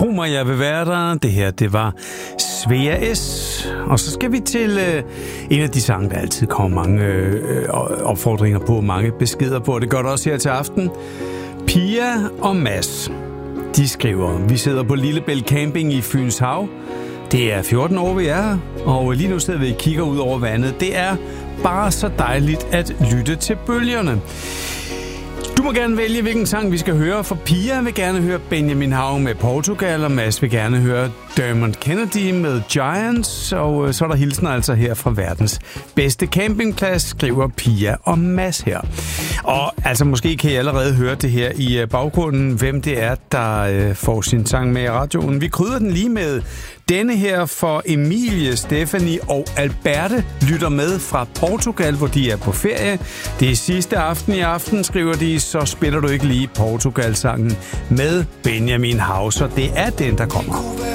Tro mig, jeg vil være der. Det her, det var Svea S. Og så skal vi til en af de sange, der altid kommer mange opfordringer på, mange beskeder på. Det gør det også her til aften. Pia og Mads, de skriver: Vi sidder på Lillebælt Camping i Fyns Hav. Det er 14 år, vi er her, og lige nu sidder vi og kigger ud over vandet. Det er bare så dejligt at lytte til bølgerne. Du må gerne vælge, hvilken sang vi skal høre, for Pia vil gerne høre Benjamin Hav med Portugal, og Mads vil gerne høre Dermot Kennedy med Giants, og så er der hilsner altså her fra verdens bedste campingplads, skriver Pia og Mads her. Og altså måske kan I allerede høre det her i baggrunden, hvem det er, der får sin sang med i radioen. Vi krydder den lige med denne her, for Emilie, Stephanie og Alberte lytter med fra Portugal, hvor de er på ferie. Det er sidste aften i aften, skriver de, så spiller du ikke lige Portugal-sangen med Benjamin Hav, så det er den, der kommer.